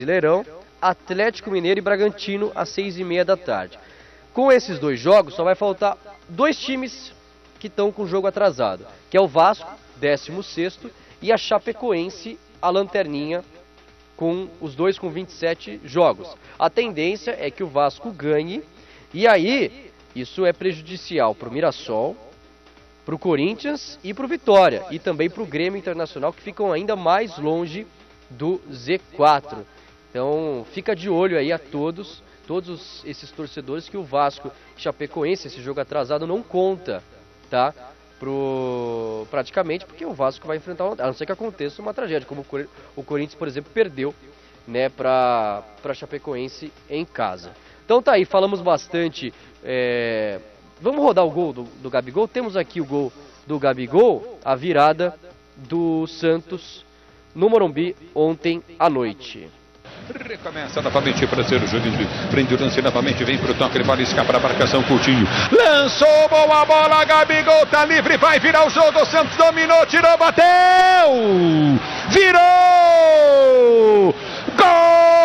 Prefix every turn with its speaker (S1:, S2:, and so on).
S1: Brasileirão, Atlético Mineiro e Bragantino às 6h30 da tarde. Com esses dois jogos, só vai faltar dois times que estão com o jogo atrasado, que é o Vasco, 16º, e a Chapecoense, a lanterninha, com os dois com 27 jogos. A tendência é que o Vasco ganhe, e aí isso é prejudicial para o Mirassol, para o Corinthians e para o Vitória, e também para o Grêmio Internacional, que ficam ainda mais longe do Z4. Então fica de olho aí a todos esses torcedores, que o Vasco e Chapecoense, esse jogo atrasado, não conta, tá? Praticamente, porque o Vasco vai enfrentar, a não ser que aconteça uma tragédia, como o Corinthians, por exemplo, perdeu, né, para Chapecoense em casa. Então tá aí, falamos bastante. Vamos rodar o gol do Gabigol. Temos aqui o gol do Gabigol, a virada do Santos no Morumbi ontem à noite.
S2: Recomeça novamente para ser o Júnior. Prende o lance novamente, vem pro toque, ele vai escapar a marcação, Coutinho. Lançou, boa bola, Gabigol tá livre, vai virar o jogo. Santos dominou, tirou, bateu!